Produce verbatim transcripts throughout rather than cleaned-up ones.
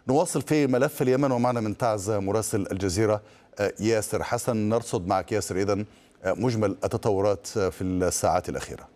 نواصل في ملف اليمن ومعنا من تعز مراسل الجزيرة ياسر حسن. نرصد معك ياسر إذن مجمل التطورات في الساعات الأخيرة.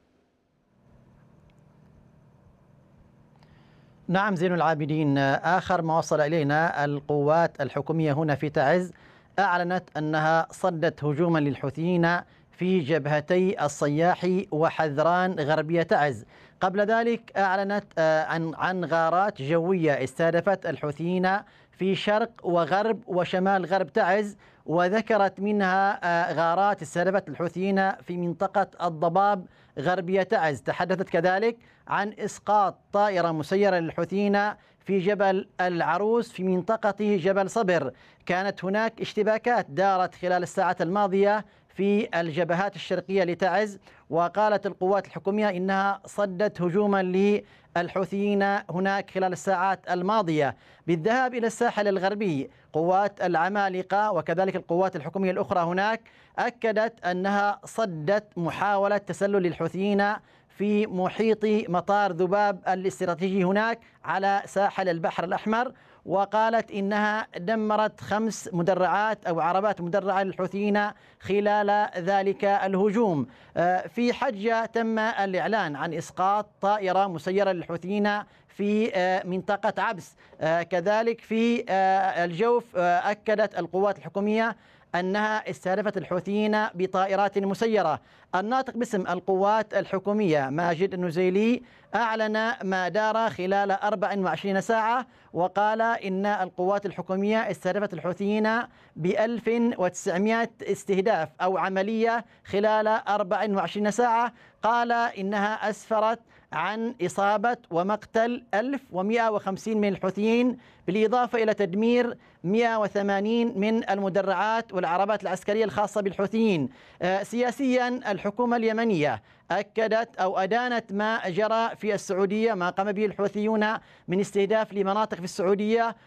نعم زين العابدين، آخر ما وصل إلينا القوات الحكومية هنا في تعز أعلنت أنها صدت هجوما للحوثيين في جبهتي الصياحي وحذران غربية تعز. قبل ذلك أعلنت عن عن غارات جوية استهدفت الحوثيين في شرق وغرب وشمال غرب تعز، وذكرت منها غارات استهدفت الحوثيين في منطقة الضباب غربية تعز. تحدثت كذلك عن إسقاط طائرة مسيرة للحوثيين في جبل العروس في منطقة جبل صبر. كانت هناك اشتباكات دارت خلال الساعات الماضية في الجبهات الشرقية لتعز، وقالت القوات الحكومية إنها صدت هجوما للحوثيين هناك خلال الساعات الماضية. بالذهاب إلى الساحل الغربي قوات العمالقة وكذلك القوات الحكومية الأخرى هناك أكدت أنها صدت محاولة تسلل للحوثيين في محيط مطار ذباب الاستراتيجي هناك على ساحل البحر الأحمر، وقالت إنها دمرت خمس مدرعات أو عربات مدرعة للحوثيين خلال ذلك الهجوم. في حجة تم الإعلان عن إسقاط طائرة مسيرة للحوثيين في منطقة عبس. كذلك في الجوف أكدت القوات الحكومية أنها استهدفت الحوثيين بطائرات مسيرة. الناطق باسم القوات الحكومية ماجد النزيلي أعلن ما دار خلال أربع وعشرين ساعة، وقال إن القوات الحكومية استهدفت الحوثيين ب ألف وتسعمائة استهداف أو عملية خلال أربع وعشرين ساعة. قال إنها أسفرت عن إصابة ومقتل ألف ومئة وخمسين من الحوثيين، بالإضافة إلى تدمير مئة وثمانين من المدرعات والعربات العسكرية الخاصة بالحوثيين. سياسيا الحكومة اليمنية أكدت أو أدانت ما جرى في السعودية، ما قام به الحوثيون من استهداف لمناطق في السعودية،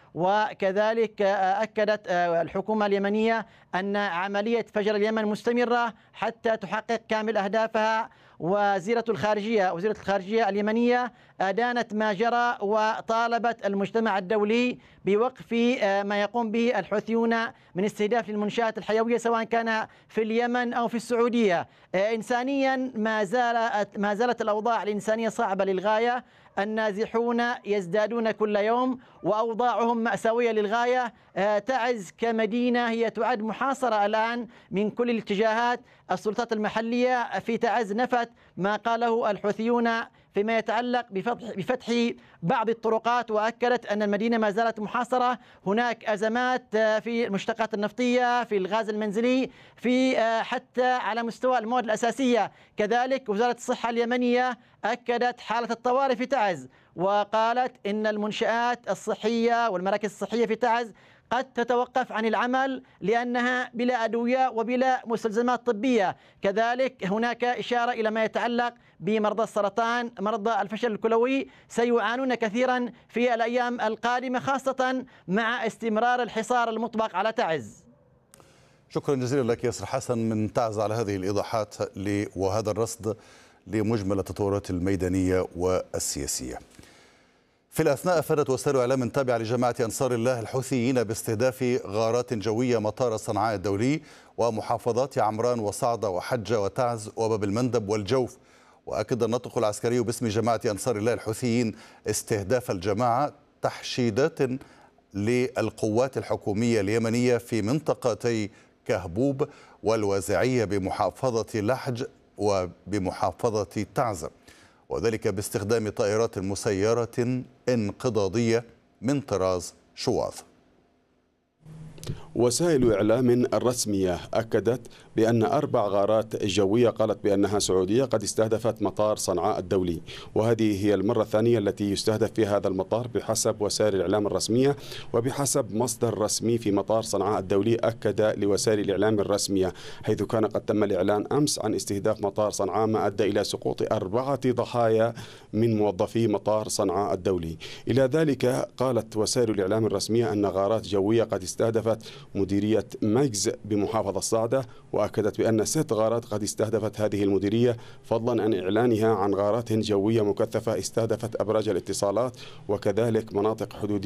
وكذلك أكدت الحكومة اليمنية أن عملية فجر اليمن مستمرة حتى تحقق كامل أهدافها. وزيرة الخارجية وزيرة الخارجية اليمنية أدانت ما جرى وطالبت المجتمع الدولي بوقف ما يقوم به الحوثيون من استهداف للمنشآت الحيوية سواء كان في اليمن أو في السعودية. إنسانيا ما زالت ما زالت الأوضاع الإنسانية صعبة للغاية. النازحون يزدادون كل يوم وأوضاعهم مأساوية للغاية. تعز كمدينة هي تعد محاصرة الآن من كل الاتجاهات. السلطات المحلية في تعز نفت ما قاله الحوثيون فيما يتعلق بفتح, بفتح بعض الطرقات، وأكدت أن المدينة ما زالت محاصرة. هناك أزمات في المشتقات النفطية، في الغاز المنزلي، في حتى على مستوى المواد الأساسية. كذلك وزارة الصحة اليمنية أكدت حالة الطوارئ في تعز، وقالت إن المنشآت الصحية والمراكز الصحية في تعز قد تتوقف عن العمل لأنها بلا أدوية وبلا مستلزمات طبية. كذلك هناك إشارة إلى ما يتعلق بمرضى السرطان، مرضى الفشل الكلوي سيعانون كثيرا في الأيام القادمة، خاصة مع استمرار الحصار المطبق على تعز. شكرا جزيلا لك ياسر حسن من تعز على هذه الإيضاحات وهذا الرصد لمجمل التطورات الميدانية والسياسية. في الأثناء أفادت وسائل إعلام تابعة لجماعة أنصار الله الحوثيين باستهداف غارات جوية مطار صنعاء الدولي ومحافظات عمران وصعدة وحجة وتعز وباب المندب والجوف. وأكد الناطق العسكري باسم جماعة أنصار الله الحوثيين استهداف الجماعة تحشيدات للقوات الحكومية اليمنية في منطقتي كهبوب والوازعية بمحافظة لحج وبمحافظة تعز، وذلك باستخدام طائرات مسيرة انقضاضية من طراز شواظ. وسائل إعلام رسمية أكدت بأن أربع غارات جوية قالت بأنها سعودية قد استهدفت مطار صنعاء الدولي، وهذه هي المرة الثانية التي يستهدف فيها هذا المطار بحسب وسائل الإعلام الرسمية. وبحسب مصدر رسمي في مطار صنعاء الدولي أكد لوسائل الإعلام الرسمية حيث كان قد تم الإعلان أمس عن استهداف مطار صنعاء ما أدى إلى سقوط أربعة ضحايا من موظفي مطار صنعاء الدولي. إلى ذلك قالت وسائل الإعلام الرسمية أن غارات جوية قد استهدفت مديرية ميجز بمحافظة الصعدة، وأكدت بأن ست غارات قد استهدفت هذه المديرية، فضلا عن إعلانها عن غارات جوية مكثفة استهدفت أبراج الاتصالات وكذلك مناطق حدودية